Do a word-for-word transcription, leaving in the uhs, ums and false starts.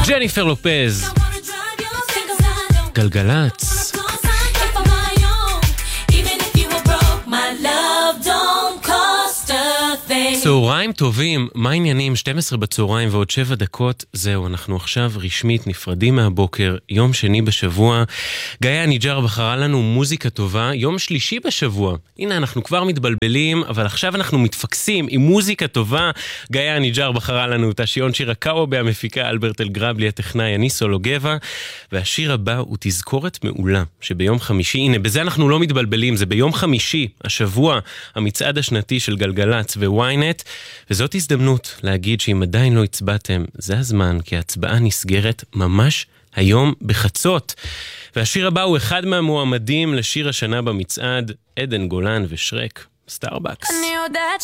ג'ניפר לופז, גלגלץ. צהריים טובים, מה העניינים? שתים עשרה בצהריים ועוד שבע דקות. זהו, אנחנו עכשיו רשמית נפרדים מהבוקר, יום שני בשבוע. גיא הניג'ר בחרה לנו מוזיקה טובה, יום שלישי בשבוע. הנה, אנחנו כבר מתבלבלים, אבל עכשיו אנחנו מתפקסים עם מוזיקה טובה. גיא הניג'ר בחרה לנו את השיון שיר הקאובה, המפיקה אלברט אלגרבלי, הטכנאי אני סולוגבה, והשיר הבא הוא תזכורת מעולה, שביום חמישי, הנה, בזה אנחנו לא מתבלבלים, זה ביום חמישי, השבוע, המצעד השנתי של גלגלץ וויינט, וזאת הזדמנות להגיד שאם עדיין לא הצבעתם, זה הזמן, כי ההצבעה נסגרת ממש היום בחצות. והשיר הבא הוא אחד מהמועמדים לשיר השנה במצעד, עדן גולן ושרק, סטארבקס. אני יודעת